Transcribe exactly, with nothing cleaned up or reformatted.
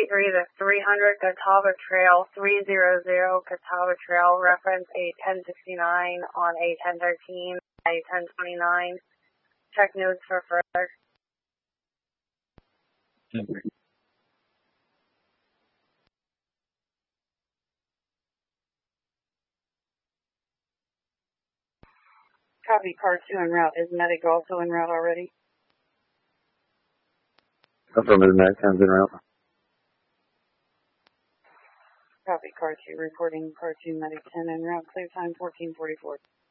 three, the three hundred Catawba Trail, three hundred Catawba Trail, reference A ten sixty-nine on A ten thirteen, A ten twenty-nine. Check notes for further. Okay. Copy, car two en route. Is medic also en route already? Affirmative, medic sounds en route. Copy, car two reporting, car two medic ten en route, clear time fourteen forty-four.